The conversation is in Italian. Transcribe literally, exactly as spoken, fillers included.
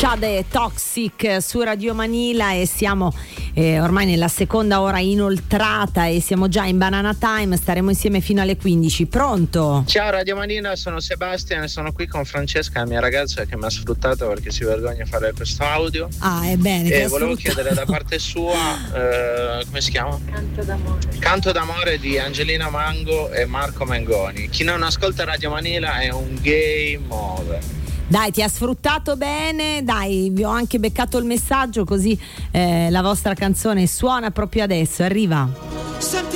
Shade Toxic su Radio Manila e siamo eh, ormai nella seconda ora inoltrata e siamo già in Banana Time, staremo insieme fino alle quindici. Pronto? Ciao Radio Manila, sono Sebastian e sono qui con Francesca, la mia ragazza che mi ha sfruttato perché si vergogna a fare questo audio. Ah, è bene. E volevo chiedere da parte sua eh, come si chiama? Canto d'amore. Canto d'amore di Angelina Mango e Marco Mengoni. Chi non ascolta Radio Manila è un game over. Dai, ti ha sfruttato bene, dai, vi ho anche beccato il messaggio, così eh, la vostra canzone suona proprio adesso, arriva.